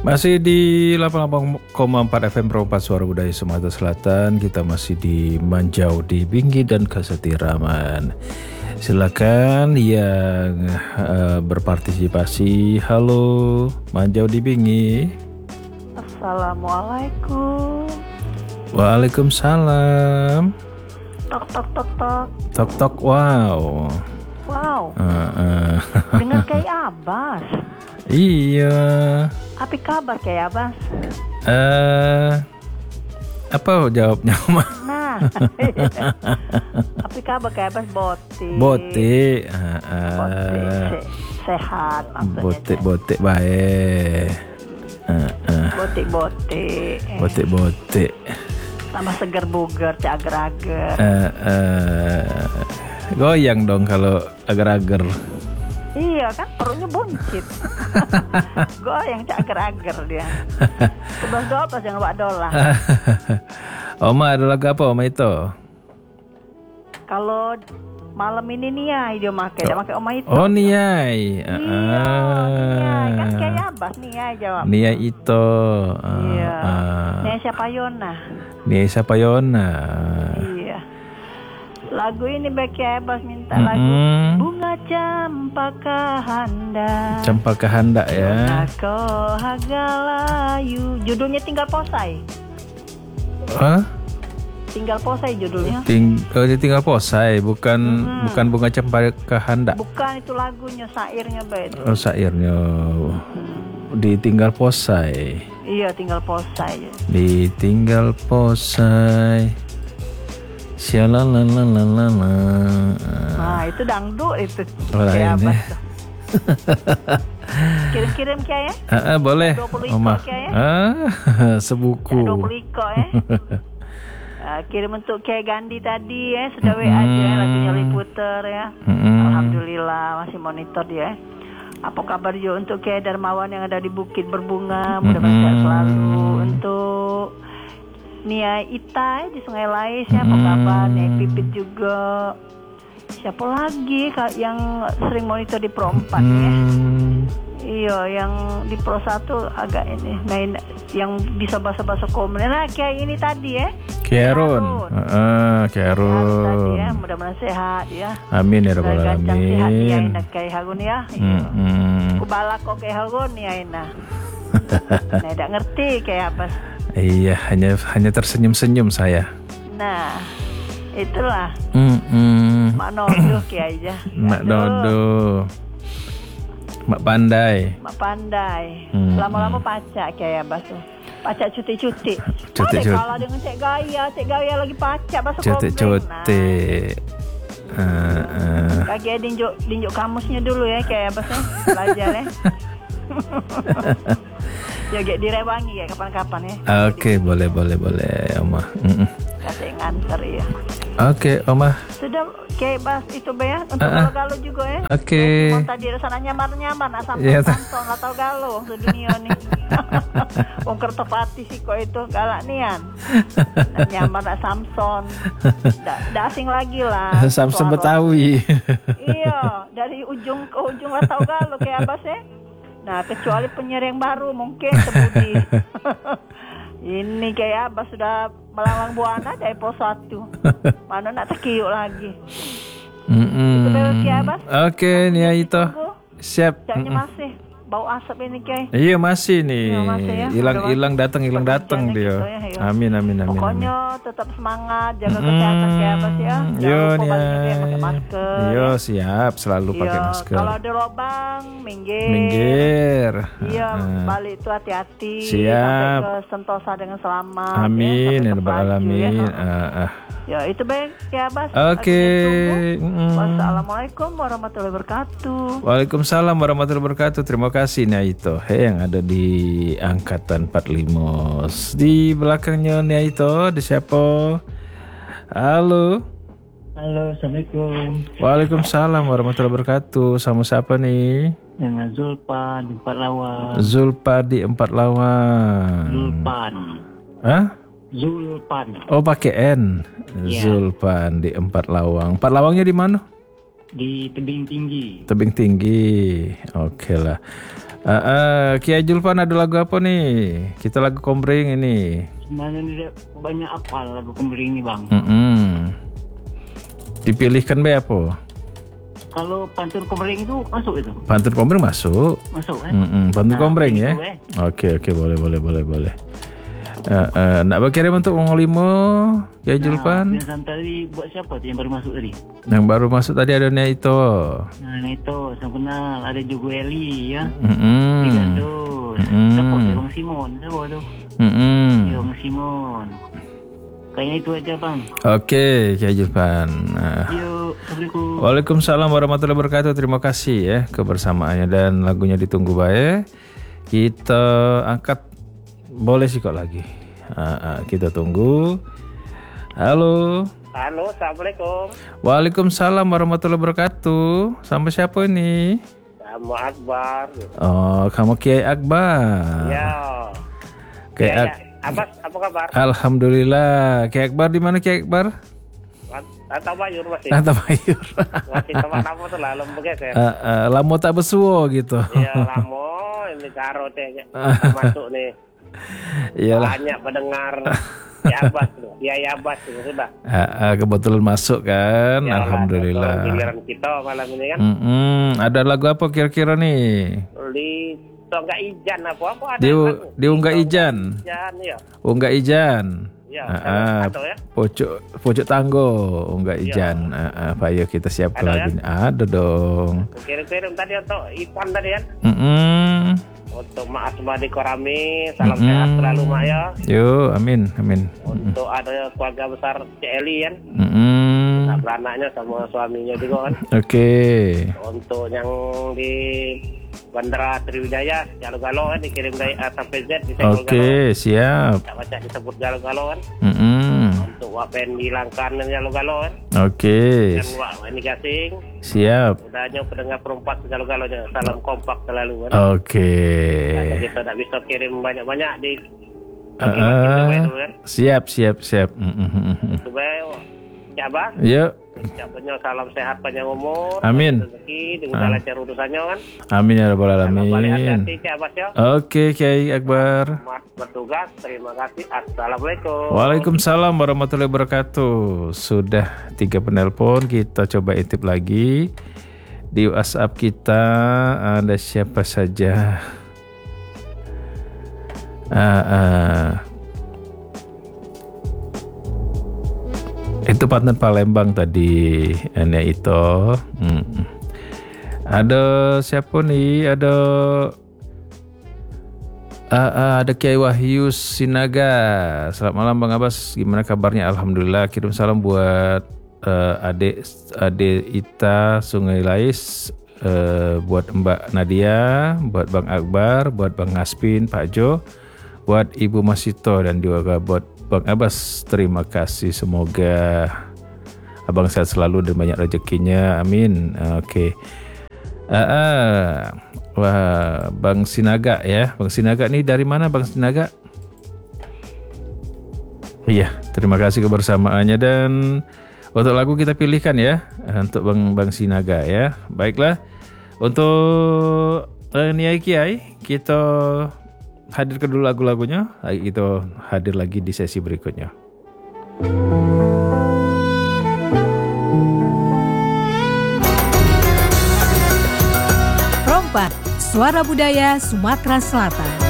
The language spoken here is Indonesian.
Masih di 88,4 FM Perompak Suara Budaya Sumatera Selatan. Kita masih di Manjau di Binggi dan Kesatiraman. Silakan yang berpartisipasi. Halo, Manjau di Binggi. Assalamualaikum. Waalaikumsalam. Tok tok tok tok. Tok tok. Wow. Wow. Dengar kayak Abbas. Iya. Apa kabar kayak Abbas? Apa jawabnya, Ma? Nah. Apa kabar kayak Abbas? Botik. Botik. Sehat maksudnya. Botik baik. Botik. Tambah seger buger, cager-ager. Goyang dong kalau agar-agar. Iya kan perutnya buncit. Goyang cager-ager dia. 11-12 jangan lupa dolar. Oma ada lagu apa Oma itu? Kalau malam ini Niai dia pakai, dia pakai Oma itu. Oh Niai. Iya, Niai kan kayak Abbas Niai jawab. Niai itu. Iya. Niai siapa Yona? Niai siapa Yona? Iya. Lagu ini bagi Abbas minta lagu Bunga Cempaka Handa. Cempaka Handa ya. Nako Hagalayu. Judulnya Tinggal Posai. Hah? Tinggal Posai judulnya. Tinggal Posai, bukan Bunga Cempaka Handa. Bukan, itu lagunya, sairnya beda. Oh, sairnya. Ditinggal Posai. Iya, Tinggal Posai. Ditinggal Posai. Sialalalala. Nah, itu dangdut itu. Kayak apa? Kirim-kirim kayak ya? Boleh. 20 Oma. kayak Sebuku. 20 iko ya. Kirim untuk kayak Gandhi tadi ya, sudah WA aja lagunya Liputer ya. Alhamdulillah masih monitor dia. Apa kabar juga untuk kayak Darmawan yang ada di Bukit Berbunga, mudah-mudahan sehat selalu. Untuk Nia Itai di Sungai Lais ya, apa kabar? Nia Pipit juga. Siapa lagi yang sering monitor di Pro 4 ya? Iya, yang di Pro 1 agak ini main yang bisa bahasa-bahasa komen. Nah, kayak ini tadi ya. Kerun. Tadi ya, mudah-mudahan sehat ya. Amin ya rabbal alamin. Sehat ya, enak kayak Harun ya. Kubala kok kayak Harun ya, enak. Nah, tidak ngerti kayak apa. Iya, hanya tersenyum-senyum saya. Nah, itulah. Mak Nodo kayak aja. Mak Nodo. Mak Pandai. Lama-lama pacak kayak Abbas tuh. Pacak cuti-cuti. Kalau dengan Cek Gaya lagi pacak bahasa cuti. Kaki dinjuk kamusnya dulu ya kayak Abbas ya. Belajar ya. Ya direwangi ya kapan-kapan ya. Oke, boleh Oma. Kasih nganter ya. Oke, Oma. Sudah kayak bahas itu ya untuk Galo juga ya. Oke. Tadi rasanya nyamar asam Samson atau Galo sedunia nih. Wong Kertopati sih kok itu galak nian. Nyamar Samson. Nggak asing lagi lah. Samson Betawi. Iya, dari ujung ke ujung atau Galo kayak Abbas ya. Nah, kecuali penyiar yang baru mungkin Sebudi. Ini kayak Abbas sudah melanglang buana dari pos 1. Mana nak terkiuk lagi. Itu kayak Abbas. Oke, Nia itu. Siap. Jangan masih bau asap ini kayak. Iya masih nih. Hilang datang dia. Gitu ya. Amin. Pokoknya tetap semangat, jaga kesehatan kayak Abbas ya. Jangan lupa balik pakai masker. Yo, siap, selalu pakai masker. Kalau ada lubang, minggir. Iya, balik itu hati-hati. Siap. Sampai ke Sentosa dengan selamat. Amin ya rabbal alamin. Ya, itu baik ya Abbas. Oke. Wassalamualaikum warahmatullahi wabarakatuh. Waalaikumsalam warahmatullahi wabarakatuh. Terima kasih Nia itu. Yang ada di angkatan 45. Di belakangnya Nia itu ada siapa? Halo. Assalamualaikum. Waalaikumsalam warahmatullahi wabarakatuh. Sama siapa nih? Dengan Zulpan di Empat Lawan. Zulpan di Empat Lawan. Zulpan. Oh pakai N. Yeah. Zulpan di Empat Lawang. Empat Lawangnya di mana? Di Tebing Tinggi. Tebing Tinggi. Oke lah. Kiai Julpan ada lagu apa nih? Kita lagu Komering ini. Sebenarnya ini banyak apa lagu Komering ini bang? Dipilihkan be apa? Kalau pantun Komering itu masuk itu? Pantun Komering masuk. Masuk kan? Pantun Komering ya? Oke, boleh. Nak berkirim untuk Wong Limo, Kiai Julpan. Yang tadi buat siapa tuh yang baru masuk tadi? Yang baru masuk tadi ada Neito. Nah itu, saya kenal. Ada juga Eli ya. Mm-mm. Siapa tuh? Bang Simon. Siapa tuh? Bang Simon. Kayaknya itu aja bang. Oke, Kiai Julpan. Yuk, Assalamualaikum. Waalaikumsalam warahmatullahi wabarakatuh. Terima kasih ya kebersamaannya dan lagunya ditunggu baik. Kita angkat, boleh sih kok lagi. Kita tunggu. Halo. Halo, Assalamualaikum. Waalaikumsalam warahmatullahi wabarakatuh. Sama siapa ini? Sama Akbar. Oh, kamu Kiai Akbar. Ya. Kiai Abbas, apa kabar? Alhamdulillah. Kiai Akbar di mana Kiai Akbar? Lanta Bayur masih. Lanta Bayur. Masih tempat lama tuh lah, lembek ya. Lamo tak besuo gitu. Iya, lamo ini karo teh masuk nih. Iyalah. Banyak pendengar ya Abbas tuh. Ya Abbas tuh sudah. Kebetulan masuk kan. Ya, alhamdulillah. Giliran kita malam ini kan. Ada lagu apa kira-kira nih? Di Unggah Ijan apa ada? Di Unggah Ijan. Ijan ya. Unggah Ijan. Ya, atau ya. Pojok Tanggo Unggah Ijan. Pak ayo kita siapkan lagunya. Ada dong. Kirim-kirim tadi untuk Ipan tadi kan. Untuk Mak Asma di Korami, salam sehat selalu Mak ya. Yo, amin. Untuk ada keluarga besar Cik Eli kan. Anaknya sama suaminya juga kan. Oke. Untuk yang di Bandara Sriwijaya, Galo-Galo kan dikirim dari A sampai Z di Galo. Oke, siap. Baca disebut Galo-Galo kan. Untuk Wapen di Langkan dan Galo-Galo kan. Oke. Dan Wak ini Gasing. Siap. Udahnya pendengar perempat Galo-Galonya. Salam kompak selalu kan. Oke. Nah, kita tak bisa kirim banyak-banyak di siap. Supaya siapa? Yuk. Siapanya salam sehat panjang umur. Amin. Rezeki dengan lancar urusannya kan. Amin ya rabbal alamin. Hati-hati Abbas ya. Oke, Kiai Akbar. Selamat bertugas. Terima kasih. Assalamualaikum. Waalaikumsalam warahmatullahi wabarakatuh. Sudah 3 penelpon, kita coba intip lagi. Di WhatsApp kita ada siapa saja? Itu partner Palembang tadi, ini itu. Ada siapa nih? Ada Kiai Wahyu Sinaga. Selamat malam Bang Abbas, gimana kabarnya? Alhamdulillah. Kirim salam buat adik Ita Sungai Lais, buat Mbak Nadia, buat Bang Akbar, buat Bang Aspin, Pak Jo, buat Ibu Masito dan juga buat Bang Abbas. Terima kasih, semoga Abang sehat selalu dan banyak rezekinya, amin. Oke. Wah, Bang Sinaga ya. Bang Sinaga nih dari mana Bang Sinaga? Iya, terima kasih kebersamaannya dan untuk lagu kita pilihkan ya untuk Bang Sinaga ya. Baiklah. Untuk Niai Kiai kita hadirkan dulu lagu-lagunya. Kita hadir lagi di sesi berikutnya. Rompak, Suara Budaya Sumatera Selatan.